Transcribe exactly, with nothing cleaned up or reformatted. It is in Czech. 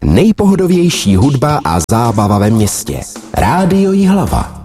Nejpohodovější hudba a zábava ve městě. Rádio Jihlava.